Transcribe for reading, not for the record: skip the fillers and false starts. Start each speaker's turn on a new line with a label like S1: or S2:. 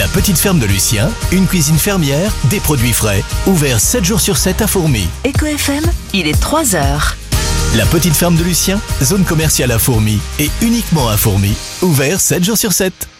S1: petite ferme de Lucien, une cuisine fermière, des produits frais, ouvert 7 jours sur 7 à Fourmies.
S2: Eco FM, il est 3h.
S1: La petite ferme de Lucien, zone commerciale à Fourmies et uniquement à Fourmies, ouvert 7 jours sur 7.